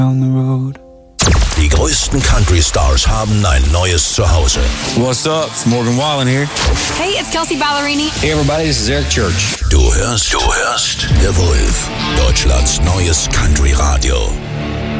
on the road. Die größten Country-Stars haben ein neues Zuhause. What's up? It's Morgan Wallen here. Hey, it's Kelsey Ballerini. Hey everybody, this is Eric Church. Du hörst The Wolf, Deutschlands neues Country-Radio.